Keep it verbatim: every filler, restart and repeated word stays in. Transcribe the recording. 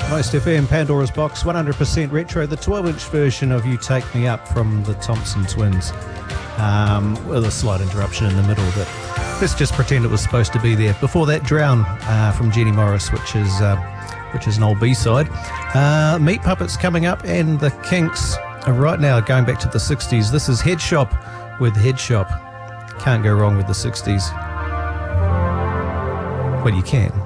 Most F M, Pandora's Box, one hundred percent retro, the twelve-inch version of You Take Me Up from the Thompson Twins, um, with a slight interruption in the middle, but let's just pretend it was supposed to be there. Before that, Drown uh, from Jenny Morris, which is uh, which is an old B-side. Uh, Meat Puppets coming up, and the Kinks are right now going back to the sixties. This is Head Shop with Head Shop. Can't go wrong with the sixties. Well, you can.